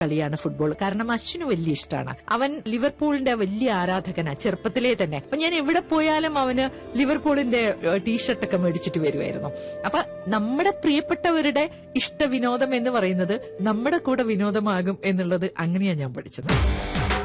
കളിയാണ് ഫുട്ബോൾ. കാരണം അശ്വിന് വലിയ ഇഷ്ടമാണ്. അവൻ ലിവർപൂളിന്റെ വലിയ ആരാധകനാ ചെറുപ്പത്തിലേ തന്നെ. അപ്പൊ ഞാൻ എവിടെ പോയാലും അവന് ലിവർപൂളിന്റെ ടീഷർട്ടൊക്കെ മേടിച്ചിട്ട് വരുമായിരുന്നു. അപ്പൊ നമ്മുടെ പ്രിയപ്പെട്ടവരുടെ ഇഷ്ട വിനോദം എന്ന് പറയുന്നത് നമ്മുടെ കൂടെ വിനോദമാകും എന്നുള്ളത് അങ്ങനെയാ ഞാൻ പഠിച്ചത്.